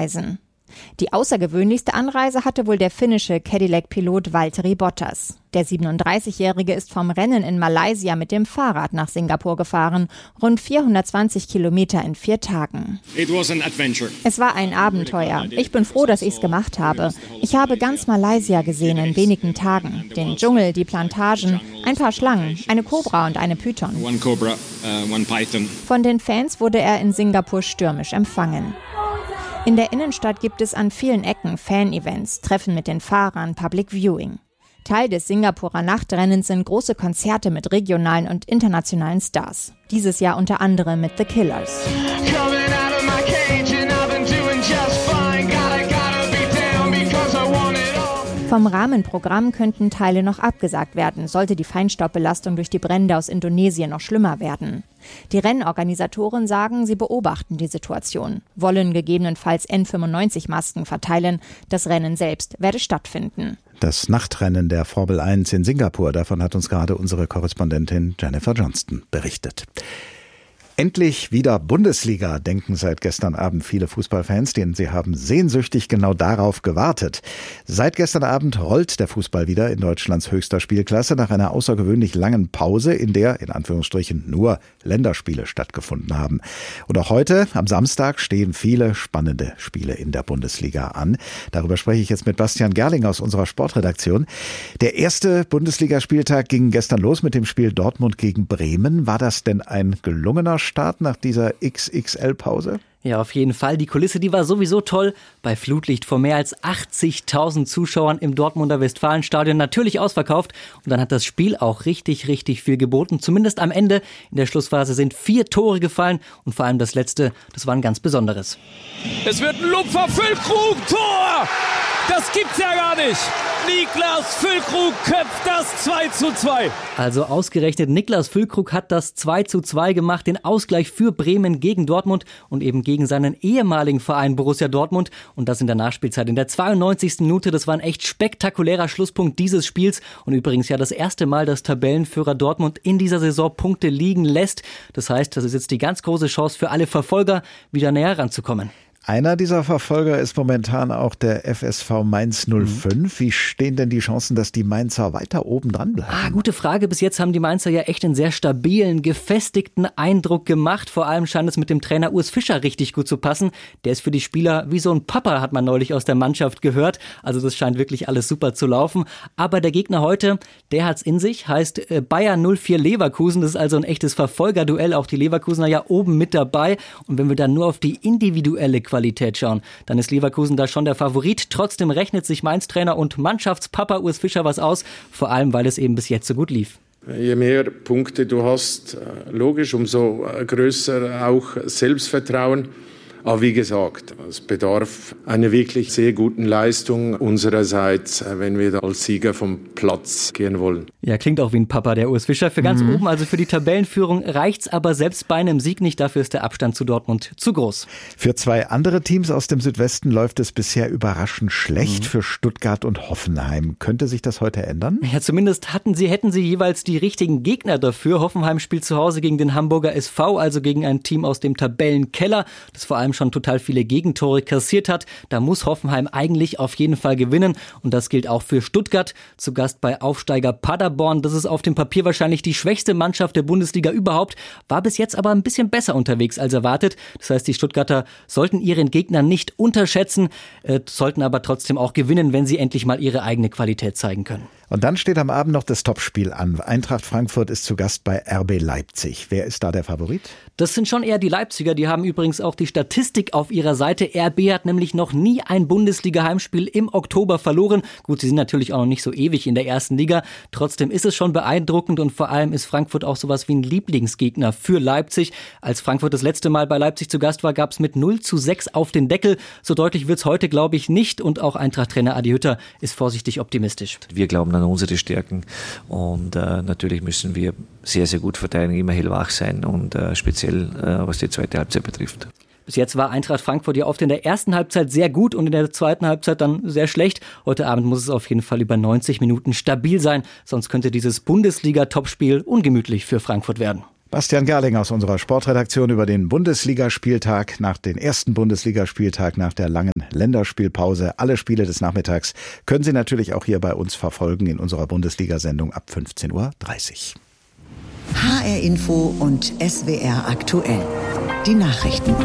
anreisen. Die außergewöhnlichste Anreise hatte wohl der finnische Cadillac-Pilot Valtteri Bottas. Der 37-Jährige ist vom Rennen in Malaysia mit dem Fahrrad nach Singapur gefahren, rund 420 Kilometer in 4 Tagen. Es war ein Abenteuer. Ich bin froh, dass ich es gemacht habe. Ich habe ganz Malaysia gesehen in wenigen Tagen. Den Dschungel, die Plantagen, ein paar Schlangen, eine Kobra und eine Python. Von den Fans wurde er in Singapur stürmisch empfangen. In der Innenstadt gibt es an vielen Ecken Fan-Events, Treffen mit den Fahrern, Public Viewing. Teil des Singapurer Nachtrennens sind große Konzerte mit regionalen und internationalen Stars. Dieses Jahr unter anderem mit The Killers. Vom Rahmenprogramm könnten Teile noch abgesagt werden, sollte die Feinstaubbelastung durch die Brände aus Indonesien noch schlimmer werden. Die Rennorganisatoren sagen, sie beobachten die Situation, wollen gegebenenfalls N95-Masken verteilen. Das Rennen selbst werde stattfinden. Das Nachtrennen der Formel 1 in Singapur, davon hat uns gerade unsere Korrespondentin Jennifer Johnston berichtet. Endlich wieder Bundesliga, denken seit gestern Abend viele Fußballfans, denn sie haben sehnsüchtig genau darauf gewartet. Seit gestern Abend rollt der Fußball wieder in Deutschlands höchster Spielklasse nach einer außergewöhnlich langen Pause, in der, in Anführungsstrichen, nur Länderspiele stattgefunden haben. Und auch heute, am Samstag, stehen viele spannende Spiele in der Bundesliga an. Darüber spreche ich jetzt mit Bastian Gerling aus unserer Sportredaktion. Der erste Bundesligaspieltag ging gestern los mit dem Spiel Dortmund gegen Bremen. War das denn ein gelungener Start nach dieser XXL-Pause? Ja, auf jeden Fall. Die Kulisse, die war sowieso toll. Bei Flutlicht vor mehr als 80.000 Zuschauern im Dortmunder Westfalenstadion, natürlich ausverkauft. Und dann hat das Spiel auch richtig viel geboten. Zumindest am Ende. In der Schlussphase sind 4 Tore gefallen. Und vor allem das letzte, das war ein ganz besonderes. Es wird ein Lupfer, Füllkrug, Tor! Das gibt's ja gar nicht! Niklas Füllkrug köpft das 2:2. Also ausgerechnet Niklas Füllkrug hat das 2:2 gemacht, den Ausgleich für Bremen gegen Dortmund und eben gegen seinen ehemaligen Verein Borussia Dortmund. Und das in der Nachspielzeit in der 92. Minute. Das war ein echt spektakulärer Schlusspunkt dieses Spiels. Und übrigens ja das erste Mal, dass Tabellenführer Dortmund in dieser Saison Punkte liegen lässt. Das heißt, das ist jetzt die ganz große Chance für alle Verfolger, wieder näher ranzukommen. Einer dieser Verfolger ist momentan auch der FSV Mainz 05. Wie stehen denn die Chancen, dass die Mainzer weiter oben dran bleiben? Gute Frage. Bis jetzt haben die Mainzer ja echt einen sehr stabilen, gefestigten Eindruck gemacht. Vor allem scheint es mit dem Trainer Urs Fischer richtig gut zu passen. Der ist für die Spieler wie so ein Papa, hat man neulich aus der Mannschaft gehört. Also das scheint wirklich alles super zu laufen. Aber der Gegner heute, der hat's in sich, heißt Bayer 04 Leverkusen. Das ist also ein echtes Verfolgerduell. Auch die Leverkusener ja oben mit dabei. Und wenn wir dann nur auf die individuelle Qualität schauen, dann ist Leverkusen da schon der Favorit. Trotzdem rechnet sich Mainz-Trainer und Mannschaftspapa Urs Fischer was aus, vor allem, weil es eben bis jetzt so gut lief. Je mehr Punkte du hast, logisch, umso größer auch Selbstvertrauen. Aber wie gesagt, es bedarf einer wirklich sehr guten Leistung unsererseits, wenn wir da als Sieger vom Platz gehen wollen. Ja, klingt auch wie ein Papa, der Urs Fischer. Für ganz oben, also für die Tabellenführung, reicht's aber selbst bei einem Sieg nicht. Dafür ist der Abstand zu Dortmund zu groß. Für 2 andere Teams aus dem Südwesten läuft es bisher überraschend schlecht. Für Stuttgart und Hoffenheim. Könnte sich das heute ändern? Ja, zumindest hätten sie jeweils die richtigen Gegner dafür. Hoffenheim spielt zu Hause gegen den Hamburger SV, also gegen ein Team aus dem Tabellenkeller, das vor allem schon total viele Gegentore kassiert hat. Da muss Hoffenheim eigentlich auf jeden Fall gewinnen. Und das gilt auch für Stuttgart. Zu Gast bei Aufsteiger Paderborn. Das ist auf dem Papier wahrscheinlich die schwächste Mannschaft der Bundesliga überhaupt. War bis jetzt aber ein bisschen besser unterwegs als erwartet. Das heißt, die Stuttgarter sollten ihren Gegner nicht unterschätzen, sollten aber trotzdem auch gewinnen, wenn sie endlich mal ihre eigene Qualität zeigen können. Und dann steht am Abend noch das Topspiel an. Eintracht Frankfurt ist zu Gast bei RB Leipzig. Wer ist da der Favorit? Das sind schon eher die Leipziger. Die haben übrigens auch die Statistik auf ihrer Seite. RB hat nämlich noch nie ein Bundesliga-Heimspiel im Oktober verloren. Gut, sie sind natürlich auch noch nicht so ewig in der ersten Liga. Trotzdem ist es schon beeindruckend und vor allem ist Frankfurt auch sowas wie ein Lieblingsgegner für Leipzig. Als Frankfurt das letzte Mal bei Leipzig zu Gast war, gab es mit 0:6 auf den Deckel. So deutlich wird es heute, glaube ich, nicht. Und auch Eintracht-Trainer Adi Hütter ist vorsichtig optimistisch. Wir glauben an unsere Stärken und natürlich müssen wir sehr, sehr gut verteidigen, immer hellwach sein und speziell was die zweite Halbzeit betrifft. Bis jetzt war Eintracht Frankfurt ja oft in der ersten Halbzeit sehr gut und in der zweiten Halbzeit dann sehr schlecht. Heute Abend muss es auf jeden Fall über 90 Minuten stabil sein, sonst könnte dieses Bundesliga-Topspiel ungemütlich für Frankfurt werden. Bastian Gerling aus unserer Sportredaktion über den Bundesligaspieltag, nach den ersten Bundesligaspieltag nach der langen Länderspielpause. Alle Spiele des Nachmittags können Sie natürlich auch hier bei uns verfolgen in unserer Bundesliga-Sendung ab 15:30 Uhr. HR Info und SWR aktuell. Die Nachrichten.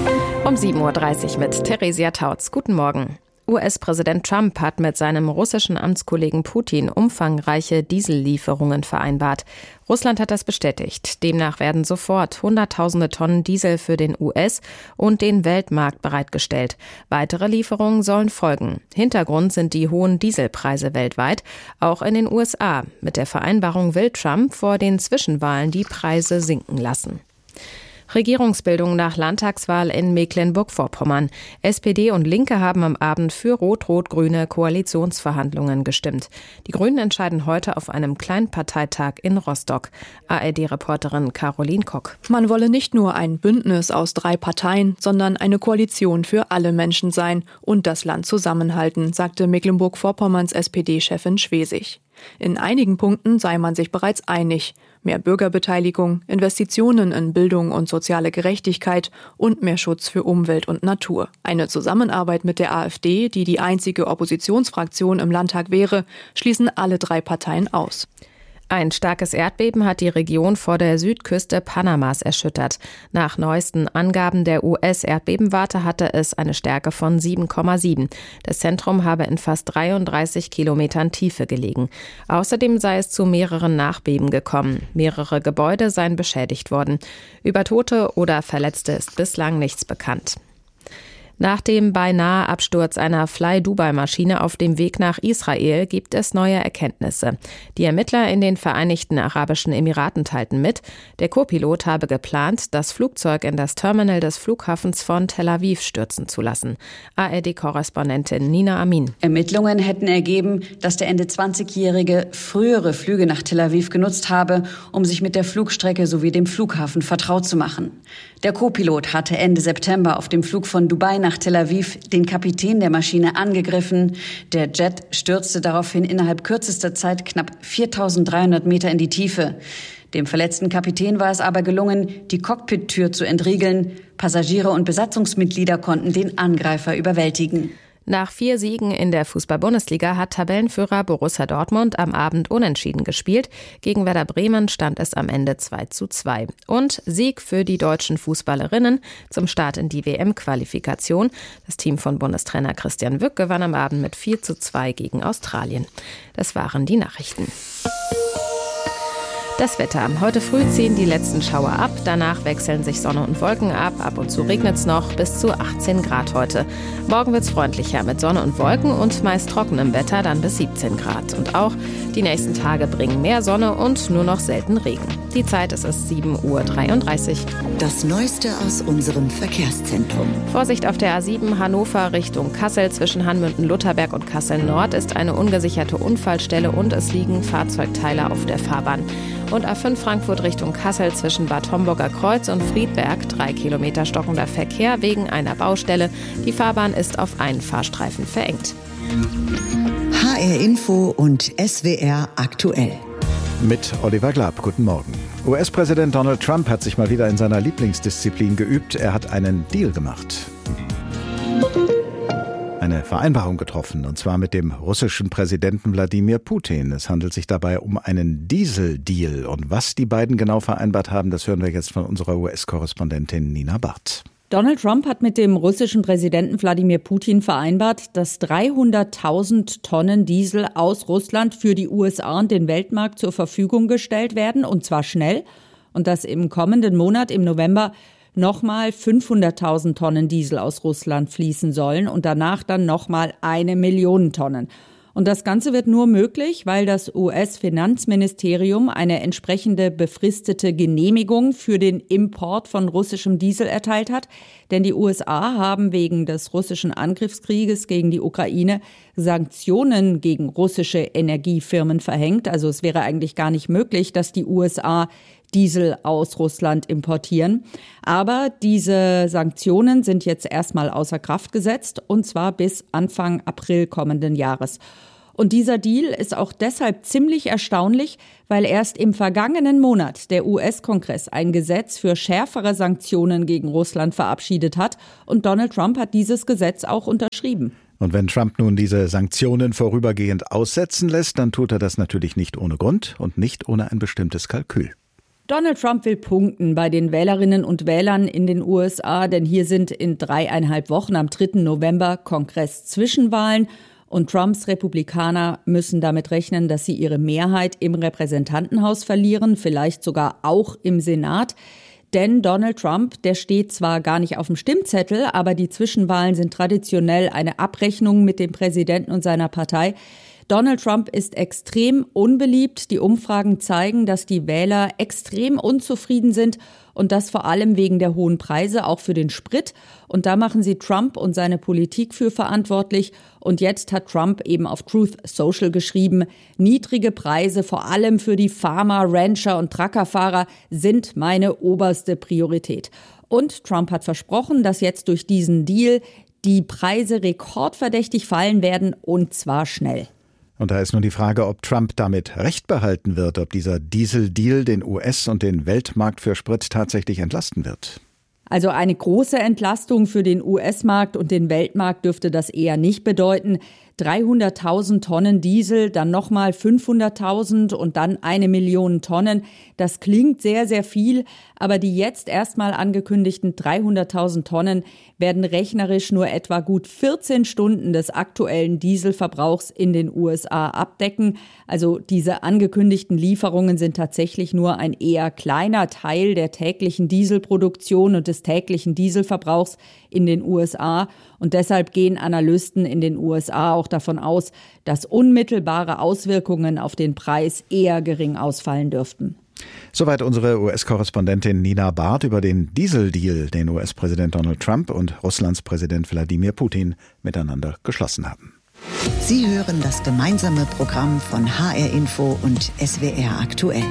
Um 7:30 Uhr mit Theresia Tautz. Guten Morgen. US-Präsident Trump hat mit seinem russischen Amtskollegen Putin umfangreiche Diesellieferungen vereinbart. Russland hat das bestätigt. Demnach werden sofort Hunderttausende Tonnen Diesel für den US- und den Weltmarkt bereitgestellt. Weitere Lieferungen sollen folgen. Hintergrund sind die hohen Dieselpreise weltweit, auch in den USA. Mit der Vereinbarung will Trump vor den Zwischenwahlen die Preise sinken lassen. Regierungsbildung nach Landtagswahl in Mecklenburg-Vorpommern. SPD und Linke haben am Abend für rot-rot-grüne Koalitionsverhandlungen gestimmt. Die Grünen entscheiden heute auf einem Kleinparteitag in Rostock. ARD-Reporterin Caroline Kock. Man wolle nicht nur ein Bündnis aus 3 Parteien, sondern eine Koalition für alle Menschen sein und das Land zusammenhalten, sagte Mecklenburg-Vorpommerns SPD-Chefin Schwesig. In einigen Punkten sei man sich bereits einig. Mehr Bürgerbeteiligung, Investitionen in Bildung und soziale Gerechtigkeit und mehr Schutz für Umwelt und Natur. Eine Zusammenarbeit mit der AfD, die die einzige Oppositionsfraktion im Landtag wäre, schließen alle 3 Parteien aus. Ein starkes Erdbeben hat die Region vor der Südküste Panamas erschüttert. Nach neuesten Angaben der US-Erdbebenwarte hatte es eine Stärke von 7,7. Das Zentrum habe in fast 33 Kilometern Tiefe gelegen. Außerdem sei es zu mehreren Nachbeben gekommen. Mehrere Gebäude seien beschädigt worden. Über Tote oder Verletzte ist bislang nichts bekannt. Nach dem beinahe Absturz einer Fly-Dubai-Maschine auf dem Weg nach Israel gibt es neue Erkenntnisse. Die Ermittler in den Vereinigten Arabischen Emiraten teilten mit, der Co-Pilot habe geplant, das Flugzeug in das Terminal des Flughafens von Tel Aviv stürzen zu lassen. ARD-Korrespondentin Nina Amin. Ermittlungen hätten ergeben, dass der Ende 20-Jährige frühere Flüge nach Tel Aviv genutzt habe, um sich mit der Flugstrecke sowie dem Flughafen vertraut zu machen. Der Co-Pilot hatte Ende September auf dem Flug von Dubai nach Tel Aviv den Kapitän der Maschine angegriffen. Der Jet stürzte daraufhin innerhalb kürzester Zeit knapp 4.300 Meter in die Tiefe. Dem verletzten Kapitän war es aber gelungen, die Cockpit-Tür zu entriegeln. Passagiere und Besatzungsmitglieder konnten den Angreifer überwältigen. Nach 4 Siegen in der Fußball-Bundesliga hat Tabellenführer Borussia Dortmund am Abend unentschieden gespielt. Gegen Werder Bremen stand es am Ende 2:2. Und Sieg für die deutschen Fußballerinnen zum Start in die WM-Qualifikation. Das Team von Bundestrainer Christian Wück gewann am Abend mit 4:2 gegen Australien. Das waren die Nachrichten. Das Wetter. Heute früh ziehen die letzten Schauer ab. Danach wechseln sich Sonne und Wolken ab. Ab und zu regnet es noch. Bis zu 18 Grad heute. Morgen wird es freundlicher mit Sonne und Wolken und meist trockenem Wetter, dann bis 17 Grad. Und auch die nächsten Tage bringen mehr Sonne und nur noch selten Regen. Die Zeit ist 7:33 Uhr. Das Neueste aus unserem Verkehrszentrum. Vorsicht auf der A7 Hannover Richtung Kassel. Zwischen Hanmünden-Lutherberg und Kassel-Nord ist eine ungesicherte Unfallstelle und es liegen Fahrzeugteile auf der Fahrbahn. Und A5 Frankfurt Richtung Kassel zwischen Bad Homburger Kreuz und Friedberg 3 Kilometer stockender Verkehr wegen einer Baustelle. Die Fahrbahn ist auf einen Fahrstreifen verengt. HR Info und SWR aktuell. Mit Oliver Glab. Guten Morgen. US-Präsident Donald Trump hat sich mal wieder in seiner Lieblingsdisziplin geübt. Er hat einen Deal gemacht. Eine Vereinbarung getroffen, und zwar mit dem russischen Präsidenten Wladimir Putin. Es handelt sich dabei um einen Dieseldeal. Und was die beiden genau vereinbart haben, das hören wir jetzt von unserer US-Korrespondentin Nina Barth. Donald Trump hat mit dem russischen Präsidenten Wladimir Putin vereinbart, dass 300.000 Tonnen Diesel aus Russland für die USA und den Weltmarkt zur Verfügung gestellt werden, und zwar schnell. Und dass im kommenden Monat, im November, nochmal 500.000 Tonnen Diesel aus Russland fließen sollen und danach dann nochmal 1 Million Tonnen. Und das Ganze wird nur möglich, weil das US-Finanzministerium eine entsprechende befristete Genehmigung für den Import von russischem Diesel erteilt hat. Denn die USA haben wegen des russischen Angriffskrieges gegen die Ukraine Sanktionen gegen russische Energiefirmen verhängt. Also es wäre eigentlich gar nicht möglich, dass die USA Diesel aus Russland importieren. Aber diese Sanktionen sind jetzt erstmal außer Kraft gesetzt, und zwar bis Anfang April kommenden Jahres. Und dieser Deal ist auch deshalb ziemlich erstaunlich, weil erst im vergangenen Monat der US-Kongress ein Gesetz für schärfere Sanktionen gegen Russland verabschiedet hat. Und Donald Trump hat dieses Gesetz auch unterschrieben. Und wenn Trump nun diese Sanktionen vorübergehend aussetzen lässt, dann tut er das natürlich nicht ohne Grund und nicht ohne ein bestimmtes Kalkül. Donald Trump will punkten bei den Wählerinnen und Wählern in den USA, denn hier sind in 3,5 Wochen am 3. November Kongress-Zwischenwahlen. Und Trumps Republikaner müssen damit rechnen, dass sie ihre Mehrheit im Repräsentantenhaus verlieren, vielleicht sogar auch im Senat. Denn Donald Trump, der steht zwar gar nicht auf dem Stimmzettel, aber die Zwischenwahlen sind traditionell eine Abrechnung mit dem Präsidenten und seiner Partei. Donald Trump ist extrem unbeliebt. Die Umfragen zeigen, dass die Wähler extrem unzufrieden sind und das vor allem wegen der hohen Preise, auch für den Sprit. Und da machen sie Trump und seine Politik für verantwortlich. Und jetzt hat Trump eben auf Truth Social geschrieben, niedrige Preise, vor allem für die Farmer, Rancher und Truckerfahrer, sind meine oberste Priorität. Und Trump hat versprochen, dass jetzt durch diesen Deal die Preise rekordverdächtig fallen werden, und zwar schnell. Und da ist nun die Frage, ob Trump damit Recht behalten wird, ob dieser Diesel-Deal den US- und den Weltmarkt für Sprit tatsächlich entlasten wird. Also eine große Entlastung für den US-Markt und den Weltmarkt dürfte das eher nicht bedeuten. 300.000 Tonnen Diesel, dann nochmal 500.000 und dann 1 Million Tonnen. Das klingt sehr, sehr viel, aber die jetzt erstmal angekündigten 300.000 Tonnen werden rechnerisch nur etwa gut 14 Stunden des aktuellen Dieselverbrauchs in den USA abdecken. Also diese angekündigten Lieferungen sind tatsächlich nur ein eher kleiner Teil der täglichen Dieselproduktion und des täglichen Dieselverbrauchs in den USA. Und deshalb gehen Analysten in den USA auch davon aus, dass unmittelbare Auswirkungen auf den Preis eher gering ausfallen dürften. Soweit unsere US-Korrespondentin Nina Barth über den Diesel-Deal, den US-Präsident Donald Trump und Russlands Präsident Wladimir Putin miteinander geschlossen haben. Sie hören das gemeinsame Programm von HR Info und SWR aktuell.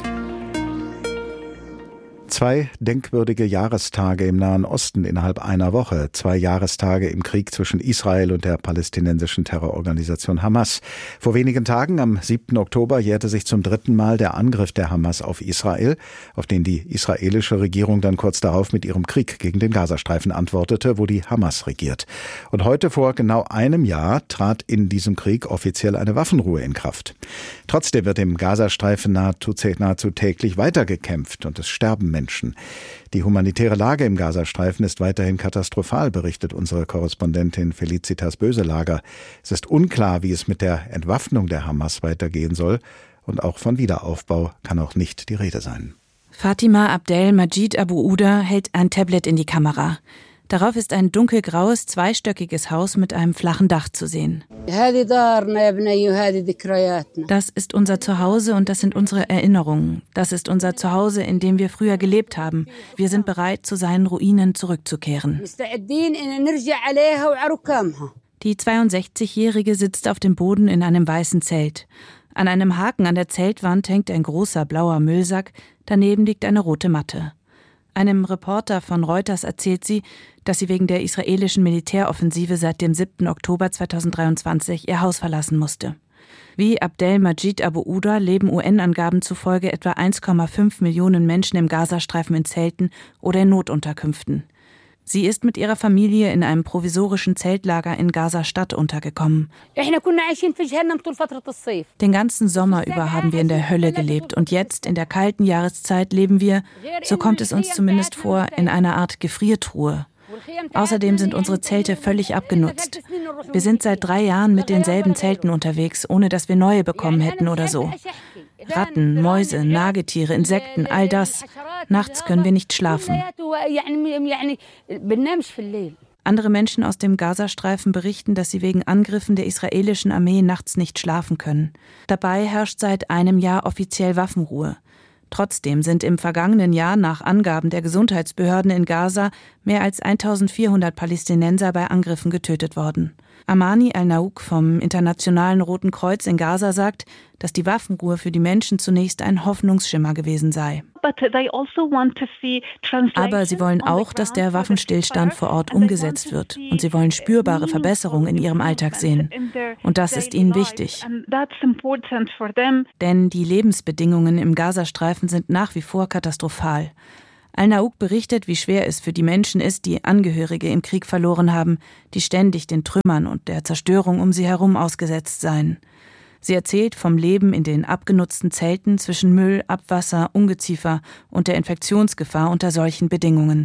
2 denkwürdige Jahrestage im Nahen Osten innerhalb einer Woche. 2 Jahrestage im Krieg zwischen Israel und der palästinensischen Terrororganisation Hamas. Vor wenigen Tagen, am 7. Oktober, jährte sich zum 3. Mal der Angriff der Hamas auf Israel, auf den die israelische Regierung dann kurz darauf mit ihrem Krieg gegen den Gazastreifen antwortete, wo die Hamas regiert. Und heute, vor genau einem Jahr, trat in diesem Krieg offiziell eine Waffenruhe in Kraft. Trotzdem wird im Gazastreifen nahezu täglich weitergekämpft und es sterben Menschen. Die humanitäre Lage im Gazastreifen ist weiterhin katastrophal, berichtet unsere Korrespondentin Felicitas Böselager. Es ist unklar, wie es mit der Entwaffnung der Hamas weitergehen soll, und auch von Wiederaufbau kann auch nicht die Rede sein. Fatima Abdel Majid Abu Uda hält ein Tablet in die Kamera. Darauf ist ein dunkelgraues, zweistöckiges Haus mit einem flachen Dach zu sehen. Das ist unser Zuhause und das sind unsere Erinnerungen. Das ist unser Zuhause, in dem wir früher gelebt haben. Wir sind bereit, zu seinen Ruinen zurückzukehren. Die 62-Jährige sitzt auf dem Boden in einem weißen Zelt. An einem Haken an der Zeltwand hängt ein großer blauer Müllsack, daneben liegt eine rote Matte. Einem Reporter von Reuters erzählt sie, dass sie wegen der israelischen Militäroffensive seit dem 7. Oktober 2023 ihr Haus verlassen musste. Wie Abdel Majid Abu Uda leben UN-Angaben zufolge etwa 1,5 Millionen Menschen im Gazastreifen in Zelten oder in Notunterkünften. Sie ist mit ihrer Familie in einem provisorischen Zeltlager in Gaza-Stadt untergekommen. Den ganzen Sommer über haben wir in der Hölle gelebt und jetzt, in der kalten Jahreszeit, leben wir, so kommt es uns zumindest vor, in einer Art Gefriertruhe. Außerdem sind unsere Zelte völlig abgenutzt. Wir sind seit 3 Jahren mit denselben Zelten unterwegs, ohne dass wir neue bekommen hätten oder so. Ratten, Mäuse, Nagetiere, Insekten, all das. Nachts können wir nicht schlafen. Andere Menschen aus dem Gazastreifen berichten, dass sie wegen Angriffen der israelischen Armee nachts nicht schlafen können. Dabei herrscht seit einem Jahr offiziell Waffenruhe. Trotzdem sind im vergangenen Jahr nach Angaben der Gesundheitsbehörden in Gaza mehr als 1400 Palästinenser bei Angriffen getötet worden. Amani Al-Naouk vom Internationalen Roten Kreuz in Gaza sagt, dass die Waffenruhe für die Menschen zunächst ein Hoffnungsschimmer gewesen sei. Aber sie wollen auch, dass der Waffenstillstand vor Ort umgesetzt wird. Und sie wollen spürbare Verbesserungen in ihrem Alltag sehen. Und das ist ihnen wichtig. Denn die Lebensbedingungen im Gazastreifen sind nach wie vor katastrophal. Al-Naouk berichtet, wie schwer es für die Menschen ist, die Angehörige im Krieg verloren haben, die ständig den Trümmern und der Zerstörung um sie herum ausgesetzt seien. Sie erzählt vom Leben in den abgenutzten Zelten zwischen Müll, Abwasser, Ungeziefer und der Infektionsgefahr unter solchen Bedingungen.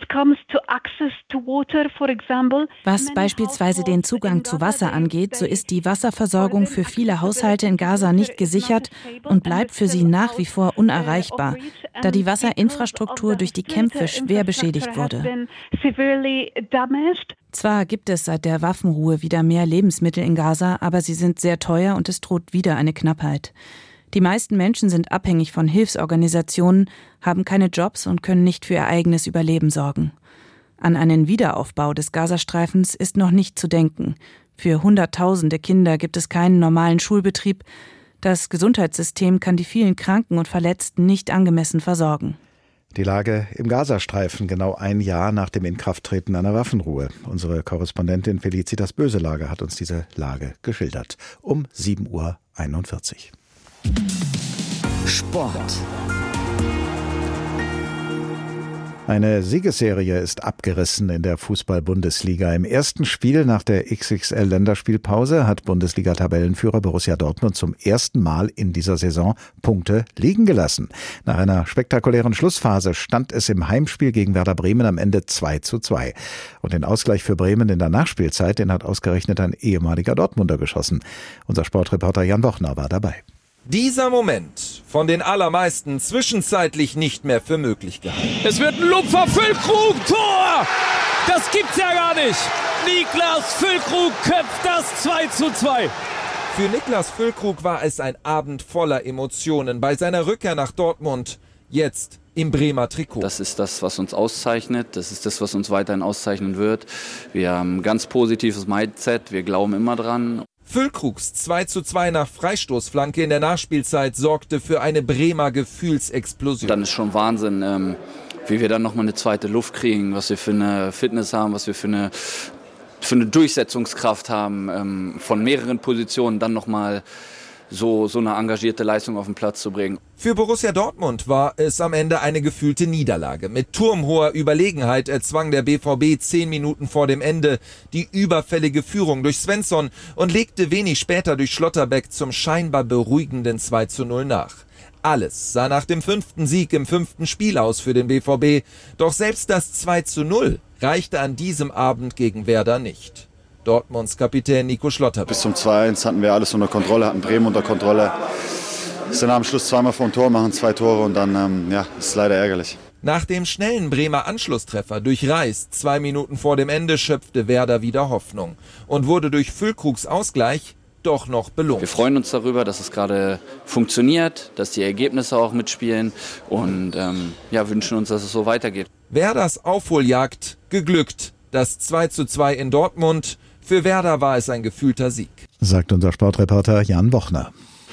Was beispielsweise den Zugang zu Wasser angeht, so ist die Wasserversorgung für viele Haushalte in Gaza nicht gesichert und bleibt für sie nach wie vor unerreichbar, da die Wasserinfrastruktur durch die Kämpfe schwer beschädigt wurde. Zwar gibt es seit der Waffenruhe wieder mehr Lebensmittel in Gaza, aber sie sind sehr teuer und es droht wieder eine Knappheit. Die meisten Menschen sind abhängig von Hilfsorganisationen, haben keine Jobs und können nicht für ihr eigenes Überleben sorgen. An einen Wiederaufbau des Gazastreifens ist noch nicht zu denken. Für Hunderttausende Kinder gibt es keinen normalen Schulbetrieb. Das Gesundheitssystem kann die vielen Kranken und Verletzten nicht angemessen versorgen. Die Lage im Gazastreifen genau ein Jahr nach dem Inkrafttreten einer Waffenruhe. Unsere Korrespondentin Felicitas Böselager hat uns diese Lage geschildert. Um 7:41 Uhr. Sport. Eine Siegesserie ist abgerissen in der Fußball-Bundesliga. Im ersten Spiel nach der XXL-Länderspielpause hat Bundesliga-Tabellenführer Borussia Dortmund zum ersten Mal in dieser Saison Punkte liegen gelassen. Nach einer spektakulären Schlussphase stand es im Heimspiel gegen Werder Bremen am Ende 2:2. Und den Ausgleich für Bremen in der Nachspielzeit, den hat ausgerechnet ein ehemaliger Dortmunder geschossen. Unser Sportreporter Jan Wochner war dabei. Dieser Moment von den allermeisten zwischenzeitlich nicht mehr für möglich gehalten. Es wird ein Lupfer, Füllkrug, Tor! Das gibt's ja gar nicht! Niklas Füllkrug köpft das 2:2. Für Niklas Füllkrug war es ein Abend voller Emotionen bei seiner Rückkehr nach Dortmund, jetzt im Bremer Trikot. Das ist das, was uns auszeichnet, das ist das, was uns weiterhin auszeichnen wird. Wir haben ein ganz positives Mindset, wir glauben immer dran. Füllkrugs 2:2 nach Freistoßflanke in der Nachspielzeit sorgte für eine Bremer Gefühlsexplosion. Dann ist schon Wahnsinn, wie wir dann nochmal eine zweite Luft kriegen, was wir für eine Fitness haben, was wir für eine Durchsetzungskraft haben, von mehreren Positionen dann nochmal so eine engagierte Leistung auf den Platz zu bringen. Für Borussia Dortmund war es am Ende eine gefühlte Niederlage. Mit turmhoher Überlegenheit erzwang der BVB 10 Minuten vor dem Ende die überfällige Führung durch Svensson und legte wenig später durch Schlotterbeck zum scheinbar beruhigenden 2:0 nach. Alles sah nach dem 5. Sieg im 5. Spiel aus für den BVB. Doch selbst das 2:0 reichte an diesem Abend gegen Werder nicht. Dortmunds Kapitän Nico Schlotterbeck. Bis zum 2:1 hatten wir alles unter Kontrolle, hatten Bremen unter Kontrolle. Sind am Schluss zweimal vor dem Tor, machen 2 Tore und dann ist leider ärgerlich. Nach dem schnellen Bremer Anschlusstreffer durch Reis 2 Minuten vor dem Ende schöpfte Werder wieder Hoffnung und wurde durch Füllkrugs Ausgleich doch noch belohnt. Wir freuen uns darüber, dass es gerade funktioniert, dass die Ergebnisse auch mitspielen und wünschen uns, dass es so weitergeht. Werders Aufholjagd geglückt. Das 2:2 in Dortmund. Für Werder war es ein gefühlter Sieg, sagt unser Sportreporter Jan Wochner.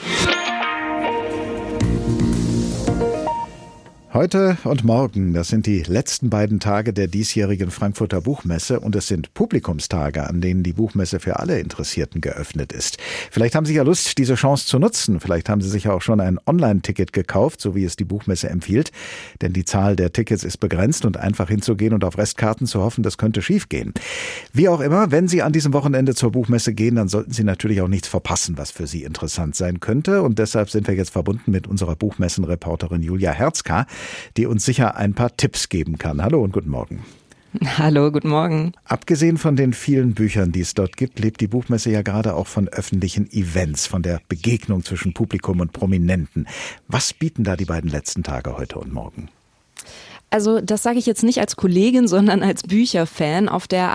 Heute und morgen, das sind die letzten beiden Tage der diesjährigen Frankfurter Buchmesse und es sind Publikumstage, an denen die Buchmesse für alle Interessierten geöffnet ist. Vielleicht haben Sie ja Lust, diese Chance zu nutzen. Vielleicht haben Sie sich auch schon ein Online-Ticket gekauft, so wie es die Buchmesse empfiehlt. Denn die Zahl der Tickets ist begrenzt und einfach hinzugehen und auf Restkarten zu hoffen, das könnte schiefgehen. Wie auch immer, wenn Sie an diesem Wochenende zur Buchmesse gehen, dann sollten Sie natürlich auch nichts verpassen, was für Sie interessant sein könnte. Und deshalb sind wir jetzt verbunden mit unserer Buchmessenreporterin Julia Herzka, die uns sicher ein paar Tipps geben kann. Hallo und guten Morgen. Hallo, guten Morgen. Abgesehen von den vielen Büchern, die es dort gibt, lebt die Buchmesse ja gerade auch von öffentlichen Events, von der Begegnung zwischen Publikum und Prominenten. Was bieten da die beiden letzten Tage heute und morgen? Also das sage ich jetzt nicht als Kollegin, sondern als Bücherfan. Auf der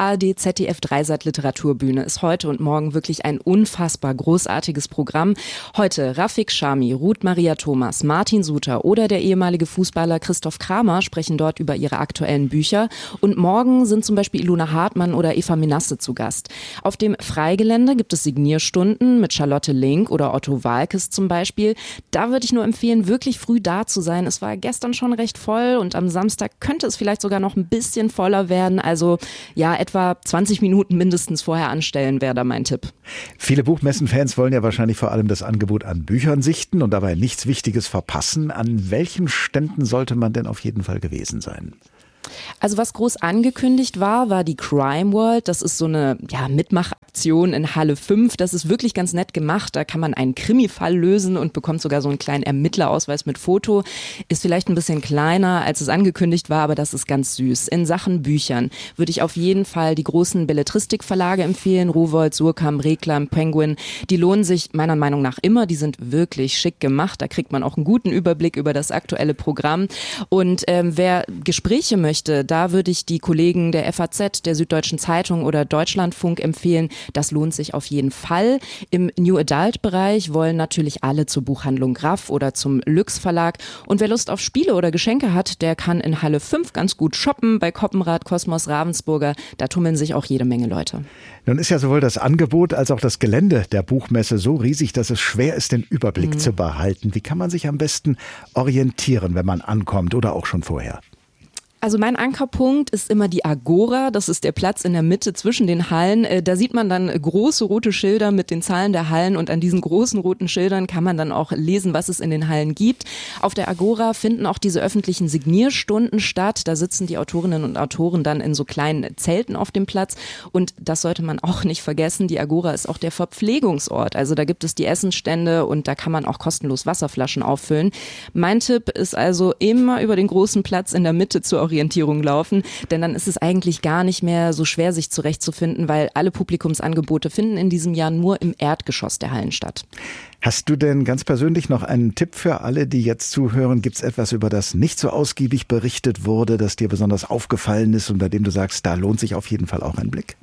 ARD-ZDF-Dreisat-Literaturbühne ist heute und morgen wirklich ein unfassbar großartiges Programm. Heute Rafik Shami, Ruth Maria Thomas, Martin Suter oder der ehemalige Fußballer Christoph Kramer sprechen dort über ihre aktuellen Bücher. Und morgen sind zum Beispiel Ilona Hartmann oder Eva Menasse zu Gast. Auf dem Freigelände gibt es Signierstunden mit Charlotte Link oder Otto Waalkes zum Beispiel. Da würde ich nur empfehlen, wirklich früh da zu sein. Es war gestern schon recht voll und am Samstag könnte es vielleicht sogar noch ein bisschen voller werden. Also ja, etwa 20 Minuten mindestens vorher anstellen wäre da mein Tipp. Viele Buchmessenfans wollen ja wahrscheinlich vor allem das Angebot an Büchern sichten und dabei nichts Wichtiges verpassen. An welchen Ständen sollte man denn auf jeden Fall gewesen sein? Also was groß angekündigt war die Crime World. Das ist so eine Mitmachaktion in Halle 5. Das ist wirklich ganz nett gemacht. Da kann man einen Krimi-Fall lösen und bekommt sogar so einen kleinen Ermittlerausweis mit Foto. Ist vielleicht ein bisschen kleiner, als es angekündigt war, aber das ist ganz süß. In Sachen Büchern würde ich auf jeden Fall die großen Belletristikverlage empfehlen. Rowohlt, Surkamp, Reklam, Penguin. Die lohnen sich meiner Meinung nach immer. Die sind wirklich schick gemacht. Da kriegt man auch einen guten Überblick über das aktuelle Programm. Und wer Gespräche möchte, da würde ich die Kollegen der FAZ, der Süddeutschen Zeitung oder Deutschlandfunk empfehlen. Das lohnt sich auf jeden Fall. Im New Adult Bereich wollen natürlich alle zur Buchhandlung Graff oder zum Lüx Verlag. Und wer Lust auf Spiele oder Geschenke hat, der kann in Halle 5 ganz gut shoppen bei Koppenrad, Kosmos, Ravensburger. Da tummeln sich auch jede Menge Leute. Nun ist ja sowohl das Angebot als auch das Gelände der Buchmesse so riesig, dass es schwer ist, den Überblick zu behalten. Wie kann man sich am besten orientieren, wenn man ankommt oder auch schon vorher? Also mein Ankerpunkt ist immer die Agora. Das ist der Platz in der Mitte zwischen den Hallen. Da sieht man dann große rote Schilder mit den Zahlen der Hallen und an diesen großen roten Schildern kann man dann auch lesen, was es in den Hallen gibt. Auf der Agora finden auch diese öffentlichen Signierstunden statt. Da sitzen die Autorinnen und Autoren dann in so kleinen Zelten auf dem Platz und das sollte man auch nicht vergessen. Die Agora ist auch der Verpflegungsort. Also da gibt es die Essensstände und da kann man auch kostenlos Wasserflaschen auffüllen. Mein Tipp ist also immer über den großen Platz in der Mitte zur Orientierung laufen, denn dann ist es eigentlich gar nicht mehr so schwer, sich zurechtzufinden, weil alle Publikumsangebote finden in diesem Jahr nur im Erdgeschoss der Hallen statt. Hast du denn ganz persönlich noch einen Tipp für alle, die jetzt zuhören? Gibt es etwas, über das nicht so ausgiebig berichtet wurde, das dir besonders aufgefallen ist und bei dem du sagst, da lohnt sich auf jeden Fall auch ein Blick?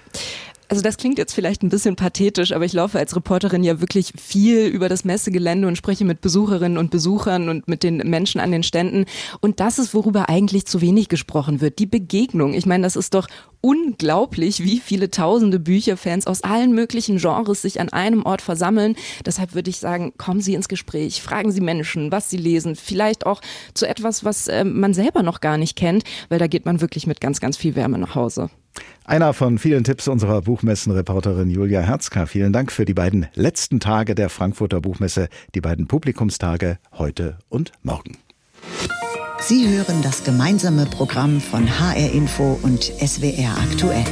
Also das klingt jetzt vielleicht ein bisschen pathetisch, aber ich laufe als Reporterin ja wirklich viel über das Messegelände und spreche mit Besucherinnen und Besuchern und mit den Menschen an den Ständen. Und das ist, worüber eigentlich zu wenig gesprochen wird, die Begegnung. Ich meine, das ist doch unglaublich, wie viele tausende Bücherfans aus allen möglichen Genres sich an einem Ort versammeln. Deshalb würde ich sagen, kommen Sie ins Gespräch, fragen Sie Menschen, was sie lesen, vielleicht auch zu etwas, was man selber noch gar nicht kennt, weil da geht man wirklich mit ganz, ganz viel Wärme nach Hause. Einer von vielen Tipps unserer Buchmessenreporterin Julia Herzka. Vielen Dank für die beiden letzten Tage der Frankfurter Buchmesse, die beiden Publikumstage heute und morgen. Sie hören das gemeinsame Programm von HR Info und SWR aktuell.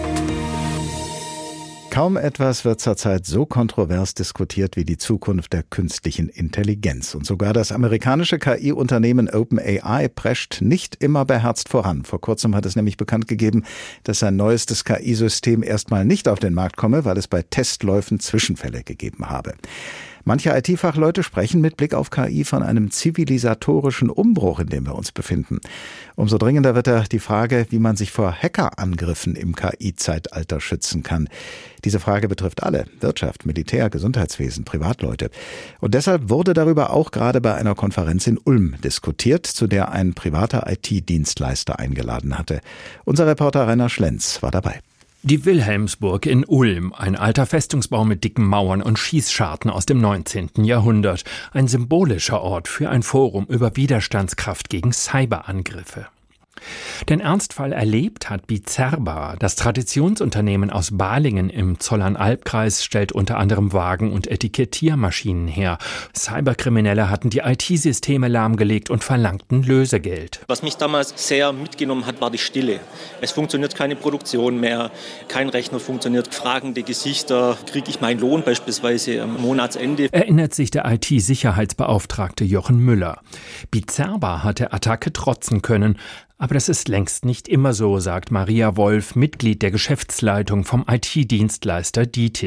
Kaum etwas wird zurzeit so kontrovers diskutiert wie die Zukunft der künstlichen Intelligenz. Und sogar das amerikanische KI-Unternehmen OpenAI prescht nicht immer beherzt voran. Vor kurzem hat es nämlich bekannt gegeben, dass sein neuestes KI-System erstmal nicht auf den Markt komme, weil es bei Testläufen Zwischenfälle gegeben habe. Manche IT-Fachleute sprechen mit Blick auf KI von einem zivilisatorischen Umbruch, in dem wir uns befinden. Umso dringender wird da die Frage, wie man sich vor Hackerangriffen im KI-Zeitalter schützen kann. Diese Frage betrifft alle: Wirtschaft, Militär, Gesundheitswesen, Privatleute. Und deshalb wurde darüber auch gerade bei einer Konferenz in Ulm diskutiert, zu der ein privater IT-Dienstleister eingeladen hatte. Unser Reporter Rainer Schlenz war dabei. Die Wilhelmsburg in Ulm, ein alter Festungsbau mit dicken Mauern und Schießscharten aus dem 19. Jahrhundert. Ein symbolischer Ort für ein Forum über Widerstandskraft gegen Cyberangriffe. Den Ernstfall erlebt hat Bizerba. Das Traditionsunternehmen aus Balingen im Zollernalbkreis stellt unter anderem Wagen- und Etikettiermaschinen her. Cyberkriminelle hatten die IT-Systeme lahmgelegt und verlangten Lösegeld. Was mich damals sehr mitgenommen hat, war die Stille. Es funktioniert keine Produktion mehr, kein Rechner funktioniert. Fragende Gesichter, kriege ich meinen Lohn beispielsweise am Monatsende? Erinnert sich der IT-Sicherheitsbeauftragte Jochen Müller. Bizerba hat der Attacke trotzen können. Aber das ist längst nicht immer so, sagt Maria Wolf, Mitglied der Geschäftsleitung vom IT-Dienstleister Ditis.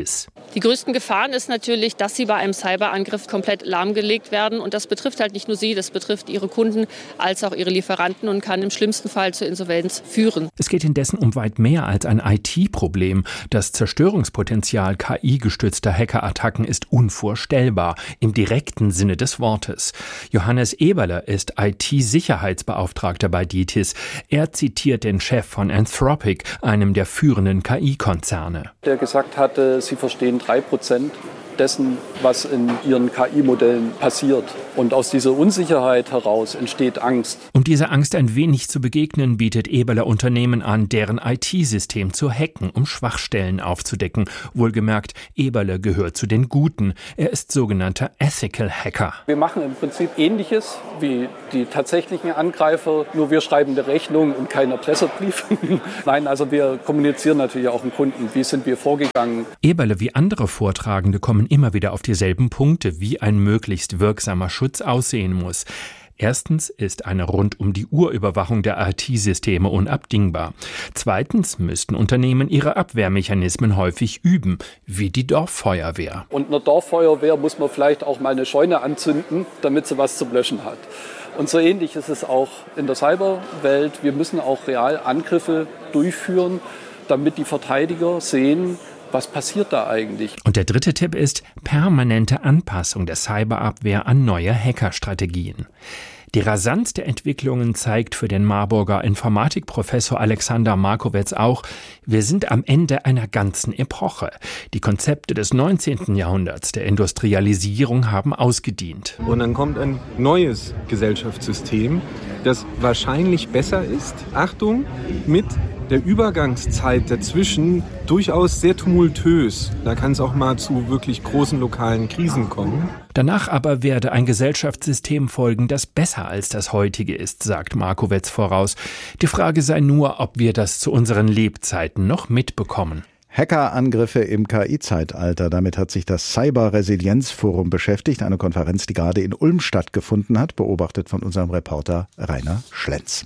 Die größten Gefahren ist natürlich, dass sie bei einem Cyberangriff komplett lahmgelegt werden. Und das betrifft halt nicht nur sie, das betrifft ihre Kunden als auch ihre Lieferanten und kann im schlimmsten Fall zur Insolvenz führen. Es geht indessen um weit mehr als ein IT-Problem. Das Zerstörungspotenzial KI-gestützter Hackerattacken ist unvorstellbar, im direkten Sinne des Wortes. Johannes Eberle ist IT-Sicherheitsbeauftragter bei DITIS. Er zitiert den Chef von Anthropic, einem der führenden KI-Konzerne. Der gesagt hatte, sie verstehen 3% dessen, was in ihren KI-Modellen passiert. Und aus dieser Unsicherheit heraus entsteht Angst. Um dieser Angst ein wenig zu begegnen, bietet Eberle Unternehmen an, deren IT-System zu hacken, um Schwachstellen aufzudecken. Wohlgemerkt, Eberle gehört zu den Guten. Er ist sogenannter Ethical Hacker. Wir machen im Prinzip Ähnliches wie die tatsächlichen Angreifer, nur wir schreiben eine Rechnung und kein Erpresserbrief. Nein, also wir kommunizieren natürlich auch mit Kunden, wie sind wir vorgegangen. Eberle wie andere Vortragende kommen immer wieder auf dieselben Punkte, wie ein möglichst wirksamer Schutz aussehen muss. Erstens ist eine Rund-um-die-Uhr-Überwachung der IT-Systeme unabdingbar. Zweitens müssten Unternehmen ihre Abwehrmechanismen häufig üben, wie die Dorffeuerwehr. Und einer Dorffeuerwehr muss man vielleicht auch mal eine Scheune anzünden, damit sie was zum Löschen hat. Und so ähnlich ist es auch in der Cyberwelt. Wir müssen auch real Angriffe durchführen, damit die Verteidiger sehen, was passiert da eigentlich? Und der dritte Tipp ist permanente Anpassung der Cyberabwehr an neue Hackerstrategien. Die Rasanz der Entwicklungen zeigt für den Marburger Informatikprofessor Alexander Markowetz auch, wir sind am Ende einer ganzen Epoche. Die Konzepte des 19. Jahrhunderts der Industrialisierung haben ausgedient. Und dann kommt ein neues Gesellschaftssystem, das wahrscheinlich besser ist, Achtung, mit der Übergangszeit dazwischen durchaus sehr tumultös. Da kann es auch mal zu wirklich großen lokalen Krisen kommen. Danach aber werde ein Gesellschaftssystem folgen, das besser als das heutige ist, sagt Markowetz voraus. Die Frage sei nur, ob wir das zu unseren Lebzeiten noch mitbekommen. Hackerangriffe im KI-Zeitalter. Damit hat sich das Cyber-Resilienz-Forum beschäftigt. Eine Konferenz, die gerade in Ulm stattgefunden hat, beobachtet von unserem Reporter Rainer Schlenz.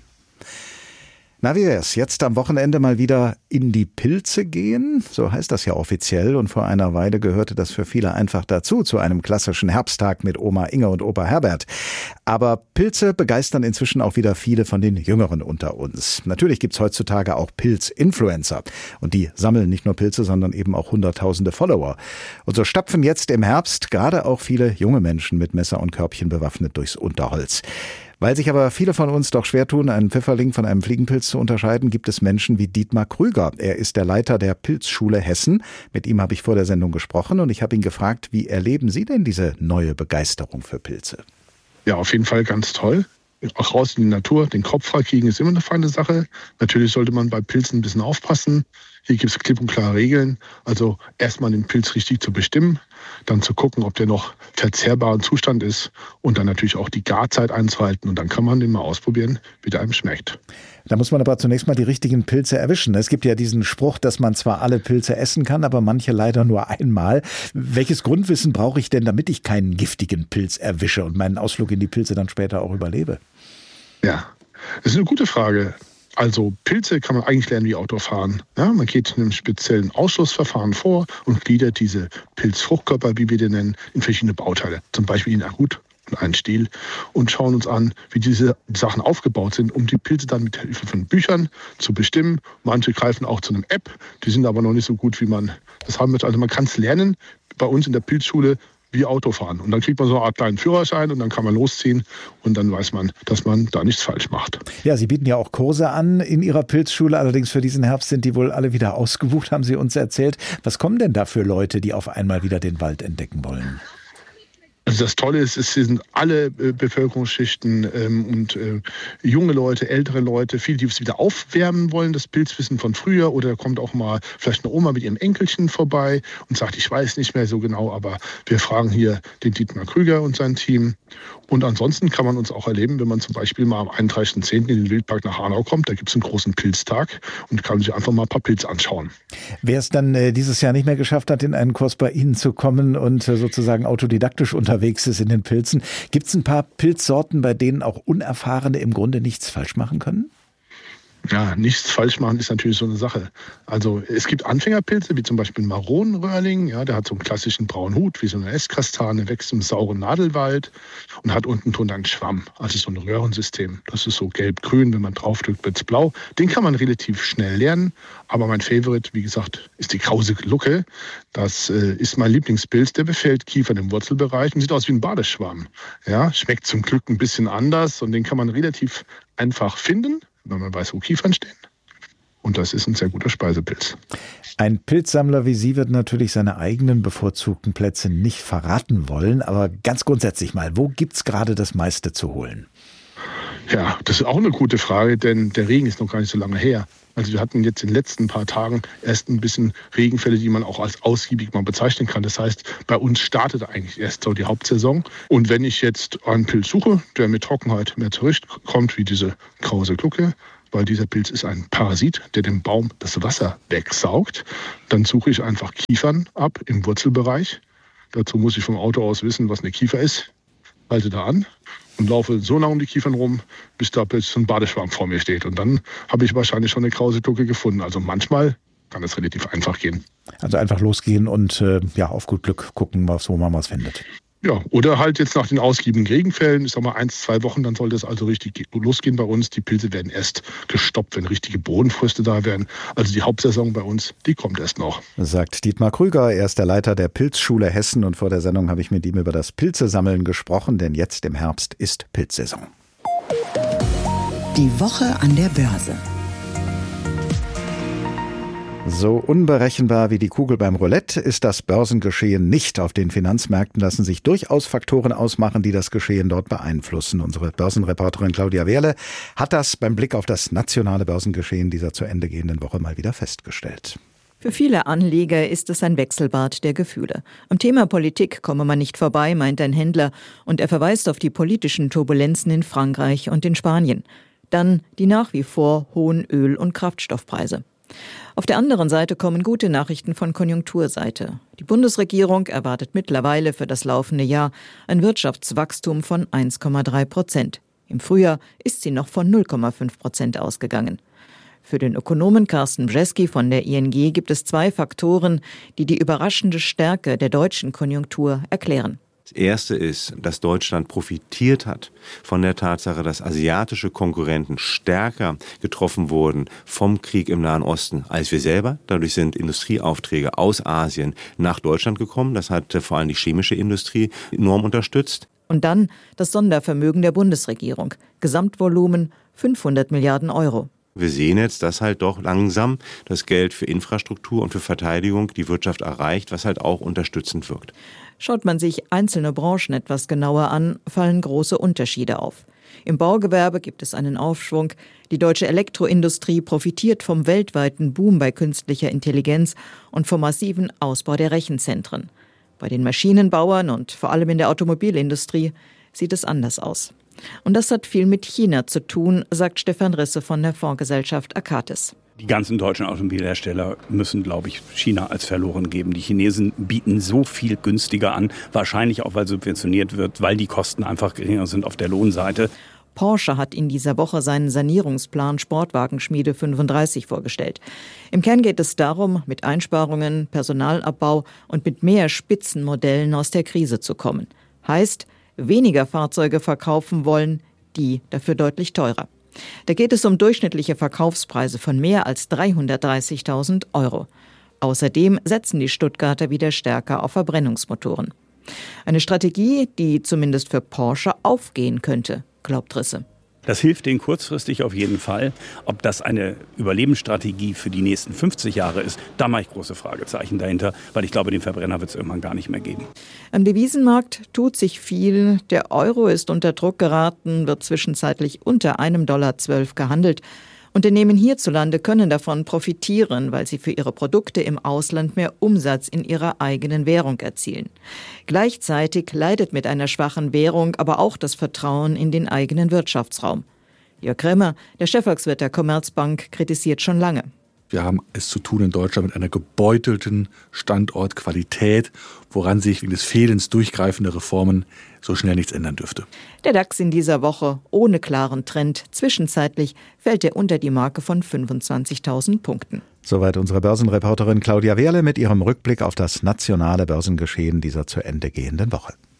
Na, wie wär's? Jetzt am Wochenende mal wieder in die Pilze gehen? So heißt das ja offiziell. Und vor einer Weile gehörte das für viele einfach dazu, zu einem klassischen Herbsttag mit Oma Inge und Opa Herbert. Aber Pilze begeistern inzwischen auch wieder viele von den Jüngeren unter uns. Natürlich gibt's heutzutage auch Pilz-Influencer. Und die sammeln nicht nur Pilze, sondern eben auch hunderttausende Follower. Und so stapfen jetzt im Herbst gerade auch viele junge Menschen mit Messer und Körbchen bewaffnet durchs Unterholz. Weil sich aber viele von uns doch schwer tun, einen Pfifferling von einem Fliegenpilz zu unterscheiden, gibt es Menschen wie Dietmar Krüger. Er ist der Leiter der Pilzschule Hessen. Mit ihm habe ich vor der Sendung gesprochen und ich habe ihn gefragt, wie erleben Sie denn diese neue Begeisterung für Pilze? Ja, auf jeden Fall ganz toll. Auch raus in die Natur, den Kopf frei kriegen ist immer eine feine Sache. Natürlich sollte man bei Pilzen ein bisschen aufpassen. Hier gibt es klipp und klare Regeln. Also erstmal den Pilz richtig zu bestimmen, dann zu gucken, ob der noch verzehrbar im Zustand ist und dann natürlich auch die Garzeit einzuhalten. Und dann kann man den mal ausprobieren, wie der einem schmeckt. Da muss man aber zunächst mal die richtigen Pilze erwischen. Es gibt ja diesen Spruch, dass man zwar alle Pilze essen kann, aber manche leider nur einmal. Welches Grundwissen brauche ich denn, damit ich keinen giftigen Pilz erwische und meinen Ausflug in die Pilze dann später auch überlebe? Ja, das ist eine gute Frage. Also Pilze kann man eigentlich lernen wie Autofahren. Ja, man geht in einem speziellen Ausschlussverfahren vor und gliedert diese Pilzfruchtkörper, wie wir den nennen, in verschiedene Bauteile. Zum Beispiel in einen Hut und einen Stiel und schauen uns an, wie diese Sachen aufgebaut sind, um die Pilze dann mit Hilfe von Büchern zu bestimmen. Manche greifen auch zu einer App, die sind aber noch nicht so gut, wie man das haben möchte. Also man kann es lernen bei uns in der Pilzschule wie Autofahren. Und dann kriegt man so eine Art kleinen Führerschein und dann kann man losziehen und dann weiß man, dass man da nichts falsch macht. Ja, Sie bieten ja auch Kurse an in Ihrer Pilzschule. Allerdings für diesen Herbst sind die wohl alle wieder ausgebucht, haben Sie uns erzählt. Was kommen denn da für Leute, die auf einmal wieder den Wald entdecken wollen? Also das Tolle ist, es sind alle Bevölkerungsschichten und junge Leute, ältere Leute, viele, die es wieder aufwärmen wollen, das Pilzwissen von früher. Oder da kommt auch mal vielleicht eine Oma mit ihrem Enkelchen vorbei und sagt, ich weiß nicht mehr so genau, aber wir fragen hier den Dietmar Krüger und sein Team. Und ansonsten kann man uns auch erleben, wenn man zum Beispiel mal am 31.10. in den Wildpark nach Hanau kommt, da gibt es einen großen Pilztag und kann sich einfach mal ein paar Pilze anschauen. Wer es dann dieses Jahr nicht mehr geschafft hat, in einen Kurs bei Ihnen zu kommen und sozusagen autodidaktisch unterwegs ist in den Pilzen, gibt es ein paar Pilzsorten, bei denen auch Unerfahrene im Grunde nichts falsch machen können? Ja, nichts falsch machen ist natürlich so eine Sache. Also es gibt Anfängerpilze, wie zum Beispiel Maronenröhrling, ja, der hat so einen klassischen braunen Hut, wie so eine Esskastane, wächst im sauren Nadelwald und hat unten drunter einen Schwamm, also so ein Röhrensystem. Das ist so gelb-grün, wenn man draufdrückt, wird es blau. Den kann man relativ schnell lernen, aber mein Favorit, wie gesagt, ist die krause Glucke. Das ist mein Lieblingspilz, der befällt Kiefern im Wurzelbereich und sieht aus wie ein Badeschwamm. Ja, schmeckt zum Glück ein bisschen anders und den kann man relativ einfach finden, wenn man weiß, wo Kiefern stehen. Und das ist ein sehr guter Speisepilz. Ein Pilzsammler wie Sie wird natürlich seine eigenen bevorzugten Plätze nicht verraten wollen, aber ganz grundsätzlich mal, wo gibt's gerade das meiste zu holen? Ja, das ist auch eine gute Frage, denn der Regen ist noch gar nicht so lange her. Also wir hatten jetzt in den letzten paar Tagen erst ein bisschen Regenfälle, die man auch als ausgiebig mal bezeichnen kann. Das heißt, bei uns startet eigentlich erst so die Hauptsaison. Und wenn ich jetzt einen Pilz suche, der mit Trockenheit mehr zurechtkommt, wie diese krause Glucke, weil dieser Pilz ist ein Parasit, der dem Baum das Wasser wegsaugt, dann suche ich einfach Kiefern ab im Wurzelbereich. Dazu muss ich vom Auto aus wissen, was eine Kiefer ist. Halte da an und laufe so lange um die Kiefern rum, bis da plötzlich so ein Badeschwamm vor mir steht. Und dann habe ich wahrscheinlich schon eine krause Glucke gefunden. Also manchmal kann es relativ einfach gehen. Also einfach losgehen und auf gut Glück gucken, wo man was findet. Ja, oder halt jetzt nach den ausgiebigen Regenfällen, ich sag mal 1-2 Wochen, dann sollte es also richtig losgehen bei uns. Die Pilze werden erst gestoppt, wenn richtige Bodenfröste da werden. Also die Hauptsaison bei uns, die kommt erst noch. Sagt Dietmar Krüger, er ist der Leiter der Pilzschule Hessen und vor der Sendung habe ich mit ihm über das Pilzesammeln gesprochen, denn jetzt im Herbst ist Pilzsaison. Die Woche an der Börse. So unberechenbar wie die Kugel beim Roulette ist das Börsengeschehen nicht. Auf den Finanzmärkten lassen sich durchaus Faktoren ausmachen, die das Geschehen dort beeinflussen. Unsere Börsenreporterin Claudia Wehrle hat das beim Blick auf das nationale Börsengeschehen dieser zu Ende gehenden Woche mal wieder festgestellt. Für viele Anleger ist es ein Wechselbad der Gefühle. Am Thema Politik komme man nicht vorbei, meint ein Händler, und er verweist auf die politischen Turbulenzen in Frankreich und in Spanien. Dann die nach wie vor hohen Öl- und Kraftstoffpreise. Auf der anderen Seite kommen gute Nachrichten von Konjunkturseite. Die Bundesregierung erwartet mittlerweile für das laufende Jahr ein Wirtschaftswachstum von 1,3%. Im Frühjahr ist sie noch von 0,5% ausgegangen. Für den Ökonomen Carsten Brzeski von der ING gibt es 2 Faktoren, die die überraschende Stärke der deutschen Konjunktur erklären. Das erste ist, dass Deutschland profitiert hat von der Tatsache, dass asiatische Konkurrenten stärker getroffen wurden vom Krieg im Nahen Osten als wir selber. Dadurch sind Industrieaufträge aus Asien nach Deutschland gekommen. Das hat vor allem die chemische Industrie enorm unterstützt. Und dann das Sondervermögen der Bundesregierung. Gesamtvolumen 500 Milliarden Euro. Wir sehen jetzt, dass halt doch langsam das Geld für Infrastruktur und für Verteidigung die Wirtschaft erreicht, was halt auch unterstützend wirkt. Schaut man sich einzelne Branchen etwas genauer an, fallen große Unterschiede auf. Im Baugewerbe gibt es einen Aufschwung. Die deutsche Elektroindustrie profitiert vom weltweiten Boom bei künstlicher Intelligenz und vom massiven Ausbau der Rechenzentren. Bei den Maschinenbauern und vor allem in der Automobilindustrie sieht es anders aus. Und das hat viel mit China zu tun, sagt Stefan Risse von der Fondsgesellschaft Akatis. Die ganzen deutschen Automobilhersteller müssen, glaube ich, China als verloren geben. Die Chinesen bieten so viel günstiger an, wahrscheinlich auch, weil subventioniert wird, weil die Kosten einfach geringer sind auf der Lohnseite. Porsche hat in dieser Woche seinen Sanierungsplan Sportwagenschmiede 35 vorgestellt. Im Kern geht es darum, mit Einsparungen, Personalabbau und mit mehr Spitzenmodellen aus der Krise zu kommen. Heißt, weniger Fahrzeuge verkaufen wollen, die dafür deutlich teurer. Da geht es um durchschnittliche Verkaufspreise von mehr als 330.000 Euro. Außerdem setzen die Stuttgarter wieder stärker auf Verbrennungsmotoren. Eine Strategie, die zumindest für Porsche aufgehen könnte, glaubt Risse. Das hilft denen kurzfristig auf jeden Fall. Ob das eine Überlebensstrategie für die nächsten 50 Jahre ist, da mache ich große Fragezeichen dahinter, weil ich glaube, den Verbrenner wird es irgendwann gar nicht mehr geben. Am Devisenmarkt tut sich viel. Der Euro ist unter Druck geraten, wird zwischenzeitlich unter $1,12 gehandelt. Unternehmen hierzulande können davon profitieren, weil sie für ihre Produkte im Ausland mehr Umsatz in ihrer eigenen Währung erzielen. Gleichzeitig leidet mit einer schwachen Währung aber auch das Vertrauen in den eigenen Wirtschaftsraum. Jörg Krämer, der Chefvolkswirt der Commerzbank, kritisiert schon lange. Wir haben es zu tun in Deutschland mit einer gebeutelten Standortqualität, woran sich wegen des Fehlens durchgreifender Reformen so schnell nichts ändern dürfte. Der DAX in dieser Woche ohne klaren Trend. Zwischenzeitlich fällt er unter die Marke von 25.000 Punkten. Soweit unsere Börsenreporterin Claudia Wehrle mit ihrem Rückblick auf das nationale Börsengeschehen dieser zu Ende gehenden Woche.